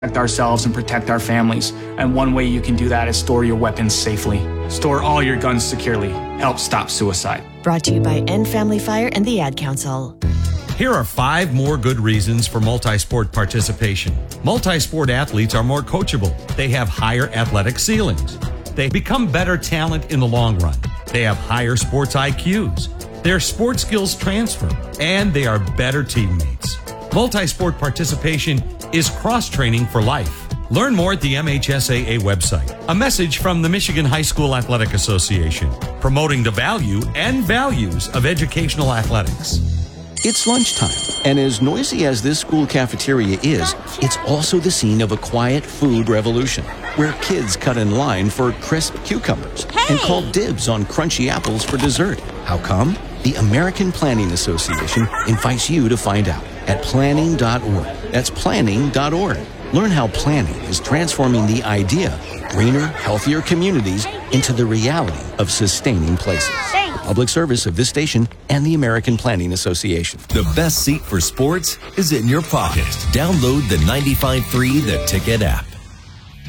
protect ourselves and protect our families. And one way you can do that is store your weapons safely. Store all your guns securely. Help stop suicide. Brought to you by End Family Fire and the Ad Council. Here are 5 more good reasons for multi-sport participation. Multi-sport athletes are more coachable. They have higher athletic ceilings. They become better talent in the long run. They have higher sports IQs. Their sports skills transfer, and they are better teammates. Multi-sport participation is cross-training for life. Learn more at the MHSAA website. A message from the Michigan High School Athletic Association, promoting the value and values of educational athletics. It's lunchtime, and as noisy as this school cafeteria is, it's also the scene of a quiet food revolution, where kids cut in line for crisp cucumbers and call dibs on crunchy apples for dessert. How come? The American Planning Association invites you to find out at planning.org. That's planning.org. Learn how planning is transforming the idea of greener, healthier communities into the reality of sustaining places. Public service of this station and the American Planning Association. The best seat for sports is in your pocket. Download the 95.3 The Ticket app.